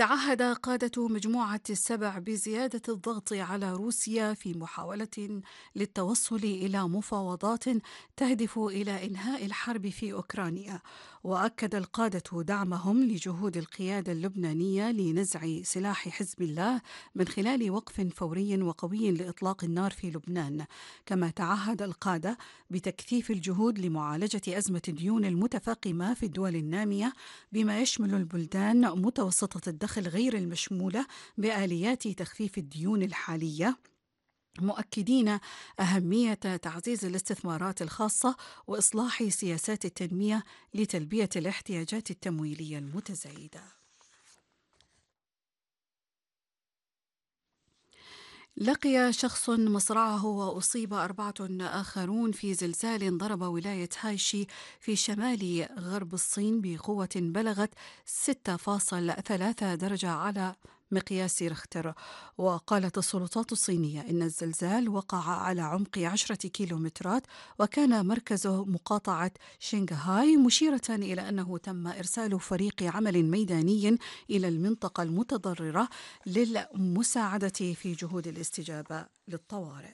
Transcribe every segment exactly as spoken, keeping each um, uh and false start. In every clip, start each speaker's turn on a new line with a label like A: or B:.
A: تعهد قادة مجموعة السبع بزيادة الضغط على روسيا في محاولة للتوصل إلى مفاوضات تهدف إلى إنهاء الحرب في أوكرانيا. وأكد القادة دعمهم لجهود القيادة اللبنانية لنزع سلاح حزب الله من خلال وقف فوري وقوي لإطلاق النار في لبنان. كما تعهد القادة بتكثيف الجهود لمعالجة أزمة الديون المتفاقمة في الدول النامية، بما يشمل البلدان متوسطة الدخل غير المشمولة بآليات تخفيف الديون الحالية، مؤكدين أهمية تعزيز الاستثمارات الخاصة وإصلاح سياسات التنمية لتلبية الاحتياجات التمويلية المتزايدة. لقي شخص مصرعه وأصيب أربعة آخرون في زلزال ضرب ولاية هايشي في شمال غرب الصين بقوة بلغت ستة فاصلة ثلاثة درجة على مقياس ريختر. وقالت السلطات الصينية إن الزلزال وقع على عمق عشرة كيلومترات، وكان مركزه مقاطعة شنغهاي، مشيرة إلى أنه تم إرسال فريق عمل ميداني إلى المنطقة المتضررة للمساعدة في جهود الاستجابة للطوارئ.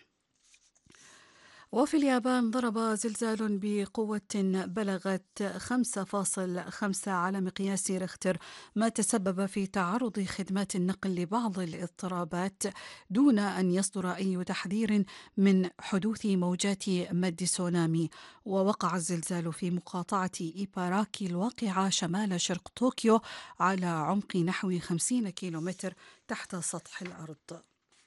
A: وفي اليابان ضرب زلزال بقوة بلغت خمسة فاصلة خمسة على مقياس ريختر، ما تسبب في تعرض خدمات النقل لبعض الاضطرابات دون أن يصدر أي تحذير من حدوث موجات مد تسونامي. ووقع الزلزال في مقاطعة إيباراكي الواقعة شمال شرق طوكيو على عمق نحو خمسين كيلومتر تحت سطح الأرض.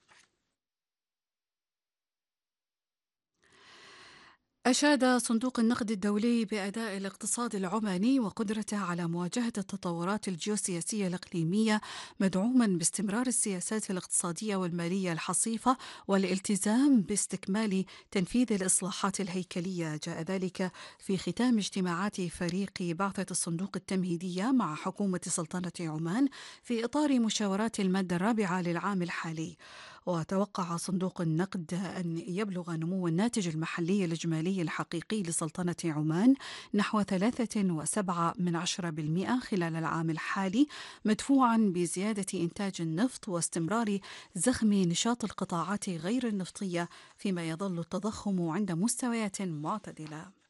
A: أشاد صندوق النقد الدولي بأداء الاقتصاد العماني وقدرته على مواجهة التطورات الجيوسياسية الإقليمية، مدعوما باستمرار السياسات الاقتصادية والمالية الحصيفة والالتزام باستكمال تنفيذ الإصلاحات الهيكلية. جاء ذلك في ختام اجتماعات فريق بعثة الصندوق التمهيدية مع حكومة سلطنة عمان في إطار مشاورات المادة الرابعة للعام الحالي. وتوقع صندوق النقد أن يبلغ نمو الناتج المحلي الإجمالي الحقيقي لسلطنة عمان نحو ثلاثة وسبعة من عشرة بالمئة خلال العام الحالي، مدفوعا بزيادة إنتاج النفط واستمرار زخم نشاط القطاعات غير النفطية، فيما يظل التضخم عند مستويات معتدلة.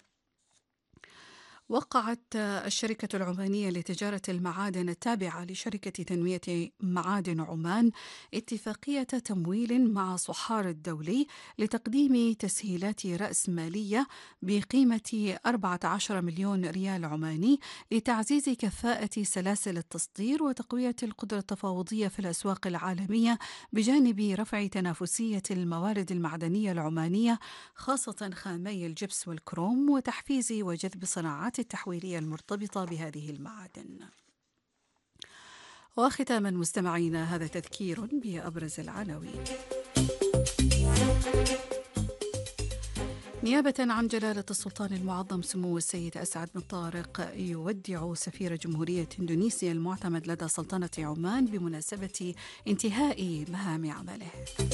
A: وقعت الشركة العمانية لتجارة المعادن التابعة لشركة تنمية معادن عمان اتفاقية تمويل مع صحار الدولي لتقديم تسهيلات رأس مالية بقيمة أربعة عشر مليون ريال عماني لتعزيز كفاءة سلاسل التصدير وتقوية القدرة التفاوضية في الأسواق العالمية، بجانب رفع تنافسية الموارد المعدنية العمانية خاصة خامي الجبس والكروم، وتحفيز وجذب صناعات التحويلية المرتبطة بهذه المعادن. وختاما مستمعينا، هذا تذكير بأبرز العناوين. نيابة عن جلالة السلطان المعظم سمو السيد أسعد بن طارق، يودع سفير جمهورية إندونيسيا المعتمد لدى سلطنة عمان بمناسبة انتهاء مهام عمله.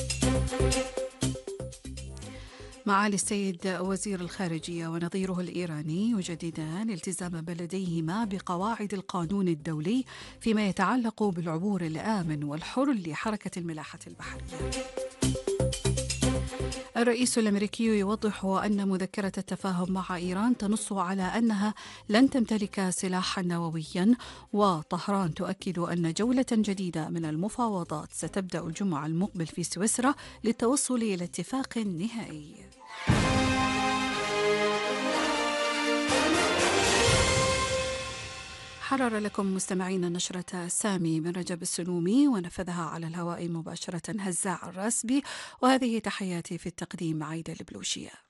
A: معالي السيد وزير الخارجية ونظيره الإيراني يجددان التزام بلديهما بقواعد القانون الدولي فيما يتعلق بالعبور الآمن والحر لحركة الملاحة البحرية. الرئيس الأمريكي يوضح أن مذكرة التفاهم مع إيران تنص على أنها لن تمتلك سلاحا نوويا، وطهران تؤكد أن جولة جديدة من المفاوضات ستبدأ الجمعة المقبل في سويسرا للتوصل إلى اتفاق نهائي. حرر لكم مستمعين نشرة سامي من رجب السنومي، ونفذها على الهواء مباشرة هزاع الراسبي، وهذه تحياتي في التقديم عايدة البلوشية.